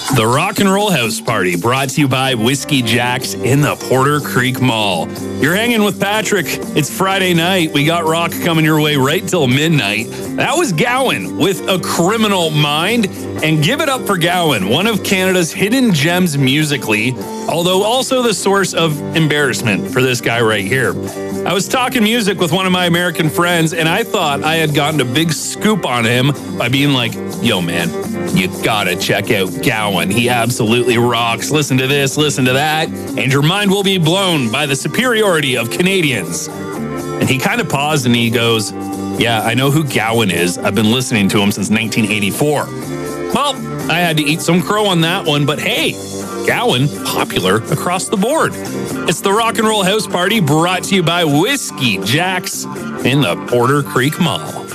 The Rock and Roll House Party, brought to you by Whiskey Jack's in the Porter Creek Mall. You're hanging with Patrick. It's Friday night. We got rock coming your way right till midnight. That was Gowan with A Criminal Mind. And give it up for Gowan, one of Canada's hidden gems musically, although also the source of embarrassment for this guy right here. I was talking music with one of my American friends, and I thought I had gotten a big scoop on him by being like, yo, man, you gotta check out Gowan. He absolutely rocks. Listen to this, listen to that, and your mind will be blown by the superiority of Canadians. And he kind of paused and he goes, yeah, I know who Gowan is. I've been listening to him since 1984. Well, I had to eat some crow on that one, but hey, Gowan, popular across the board. It's the Rock and Roll House Party, brought to you by Whiskey Jack's in the Porter Creek Mall.